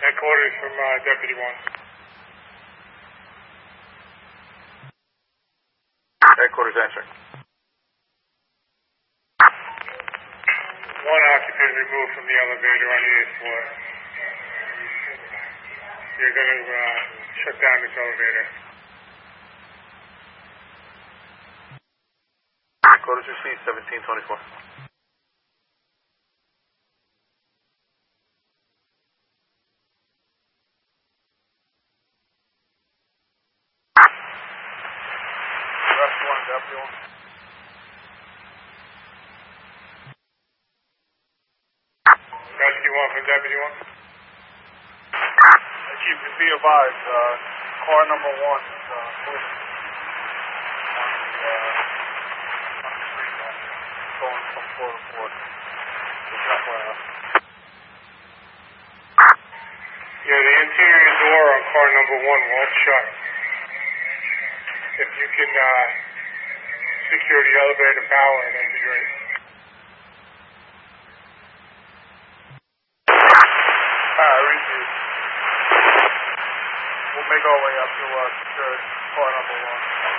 Headquarters from Deputy 1. Headquarters answering. One occupant removed from the elevator on the 8th floor. You're going to shut down this elevator. Headquarters received 1724. Deputy 1. Rescue 1 from Deputy 1. Chief, to be advised, car number 1 is moving on the street going from floor to floor. Yeah, the interior door on car number 1 won't shut. If you can secure the elevator power, that'd be great. We'll make our way up to secure car number 1.